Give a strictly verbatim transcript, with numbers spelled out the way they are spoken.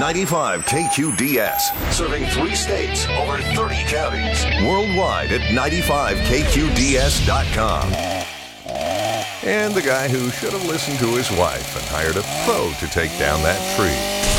ninety-five K Q D S, serving three states, over thirty counties. Worldwide at ninety-five K Q D S dot com. And the guy who should have listened to his wife and hired a pro to take down that tree.